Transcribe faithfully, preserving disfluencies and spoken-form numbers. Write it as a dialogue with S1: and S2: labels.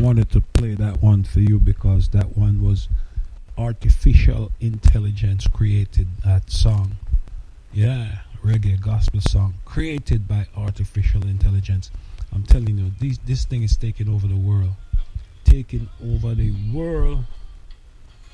S1: wanted to play that one for you because that one was artificial intelligence created that song. Yeah, reggae gospel song created by artificial intelligence. I'm telling you, this this thing is taking over the world, taking over the world.